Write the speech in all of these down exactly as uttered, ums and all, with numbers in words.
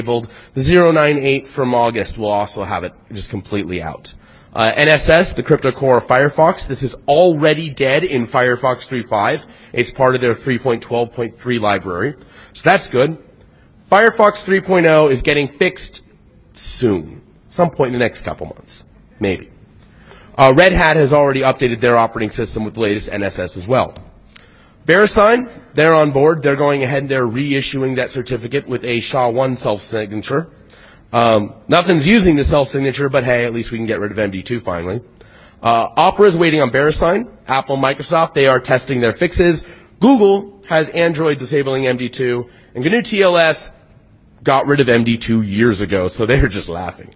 The zero nine eight from August will also have it just completely out. Uh, N S S, the crypto core of Firefox, this is already dead in Firefox three point five. It's part of their three point twelve point three library. So that's good. Firefox three point oh is getting fixed soon. Some point in the next couple months. Maybe. Uh, Red Hat has already updated their operating system with the latest N S S as well. VeriSign, they're on board. They're going ahead and they're reissuing that certificate with a S H A one self-signature. Um, nothing's using the self-signature, but hey, at least we can get rid of M D two finally. Uh, Opera is waiting on VeriSign. Apple, Microsoft, they are testing their fixes. Google has Android disabling M D two. And G N U T L S got rid of M D two years ago, so they're just laughing.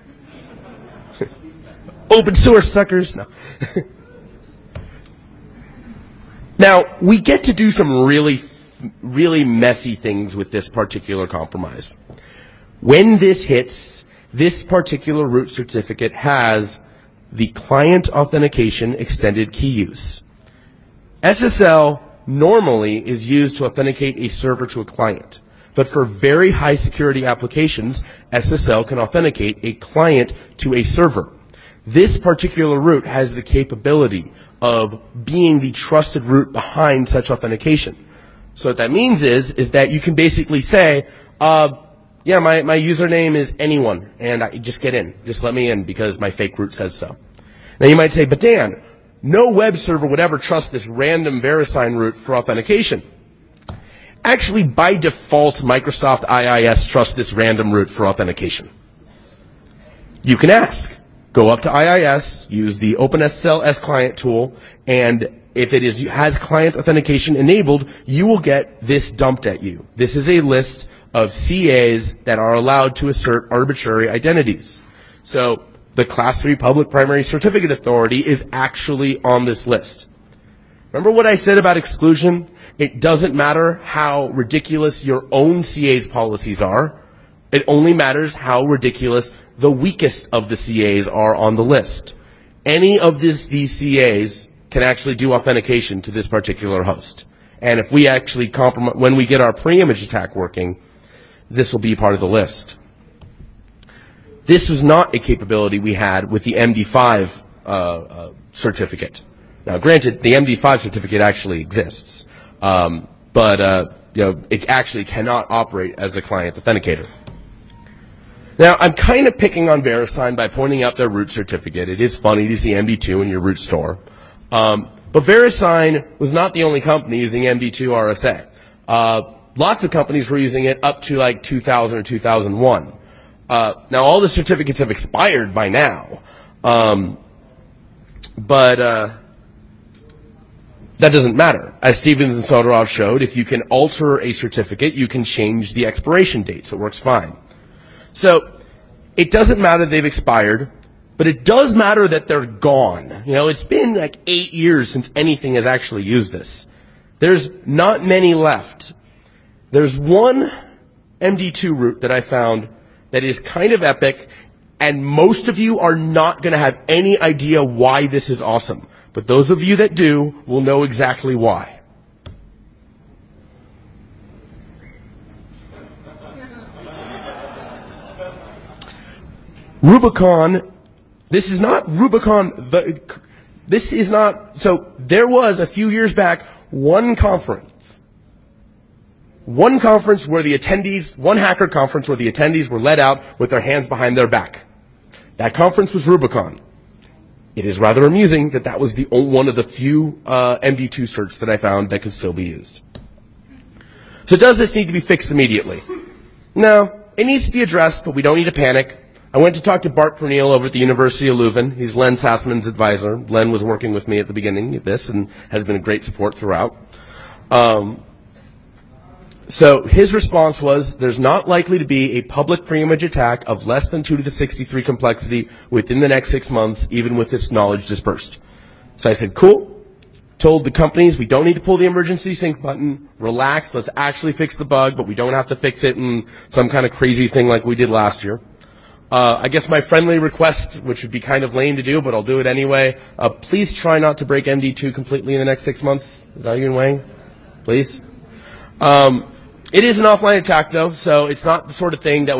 Open source suckers. No. Now, we get to do some really, really messy things with this particular compromise. When this hits, this particular root certificate has the client authentication extended key use. S S L normally is used to authenticate a server to a client. But for very high security applications, S S L can authenticate a client to a server. This particular root has the capability of being the trusted root behind such authentication. So what that means is, is that you can basically say, uh, yeah, my, my username is anyone, and I just get in. Just let me in because my fake root says so. Now you might say, but Dan, no web server would ever trust this random VeriSign root for authentication. Actually, by default, Microsoft I I S trusts this random root for authentication. You can ask. Go up to I I S, use the OpenSSL S-Client tool, and if it is, has client authentication enabled, you will get this dumped at you. This is a list of C As that are allowed to assert arbitrary identities. So the Class three Public Primary Certificate Authority is actually on this list. Remember what I said about exclusion? It doesn't matter how ridiculous your own C A's policies are. It only matters how ridiculous the weakest of the C As are on the list. Any of this, these C As can actually do authentication to this particular host. And if we actually compromise, when we get our pre-image attack working, this will be part of the list. This was not a capability we had with the M D five uh, uh, certificate. Now, granted, the M D five certificate actually exists, um, but uh, you know, it actually cannot operate as a client authenticator. Now, I'm kind of picking on VeriSign by pointing out their root certificate. It is funny to see M D two in your root store. Um, but VeriSign was not the only company using M D two R S A. Uh, lots of companies were using it up to like two thousand or two thousand one. Uh, now, all the certificates have expired by now. Um, but uh, that doesn't matter. As Stevens and Soderov showed, if you can alter a certificate, you can change the expiration date, so it works fine. So it doesn't matter they've expired, but it does matter that they're gone. You know, it's been like eight years since anything has actually used this. There's not many left. There's one M D two root that I found that is kind of epic, and most of you are not going to have any idea why this is awesome. But those of you that do will know exactly why. Rubicon, this is not Rubicon, the, this is not, so there was a few years back one conference, one conference where the attendees, one hacker conference where the attendees were let out with their hands behind their back. That conference was Rubicon. It is rather amusing that that was the only, one of the few uh, M D two certs that I found that could still be used. So does this need to be fixed immediately? No, it needs to be addressed, but we don't need to panic. I went to talk to Bart Pernille over at the University of Leuven. He's Len Sassman's advisor. Len was working with me at the beginning of this and has been a great support throughout. Um, so his response was, there's not likely to be a public pre-image attack of less than two to the sixty-three complexity within the next six months, even with this knowledge dispersed. So I said, cool. Told the companies we don't need to pull the emergency sync button. Relax. Let's actually fix the bug, but we don't have to fix it in some kind of crazy thing like we did last year. Uh, I guess my friendly request, which would be kind of lame to do, but I'll do it anyway, uh, please try not to break M D two completely in the next six months. Is that you and Wang? Please? Um, it is an offline attack, though, so it's not the sort of thing that